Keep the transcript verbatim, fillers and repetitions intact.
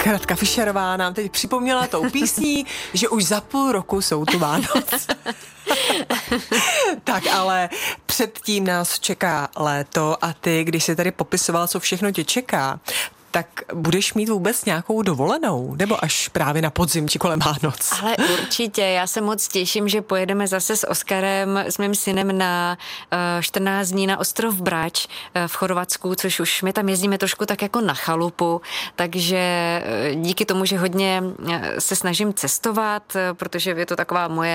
Tak Radka Fischerová nám teď připomněla tou písní, že už za půl roku jsou tu Vánoce. Tak ale předtím nás čeká léto a ty, když jsi tady popisovala, co všechno tě čeká, tak budeš mít vůbec nějakou dovolenou? Nebo až právě na podzim či kolem Vánoc? Ale určitě, já se moc těším, že pojedeme zase s Oskarem, s mým synem na čtrnáct dní na ostrov Brač v Chorvatsku, což už my tam jezdíme trošku tak jako na chalupu, takže díky tomu, že hodně se snažím cestovat, protože je to taková moje